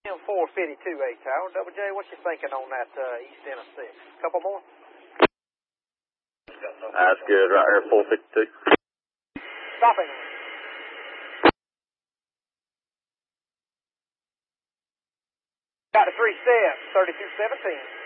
M452 Tower. Double J, what you thinking on that east end of 6? Couple more? That's good, right here, 452. Stopping. Got a 3 step, 3217.